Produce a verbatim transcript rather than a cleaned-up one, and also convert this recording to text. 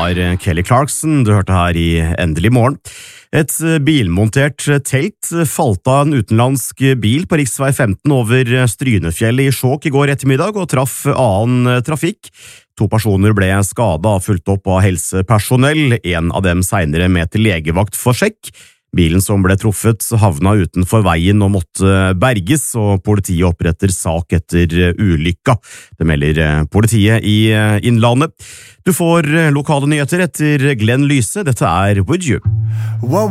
var Kelly Clarkson du hørte her i Endelig morgen. Et bilmontert telt falt av en utenlandsk bil på riksvei femten over Strynefjellet i Skjåk i går ettermiddag og traff annen trafikk. To personer ble skadet og fulgt opp av helsepersonell, en av dem senere med til legevakt for sjekk. Bilen som ble truffet havna utenfor veien og måtte berges, og politiet oppretter sak etter ulykka. Det melder politiet i Innlandet. Du får lokale nyheter etter Glenn Lyse. Dette er Would You?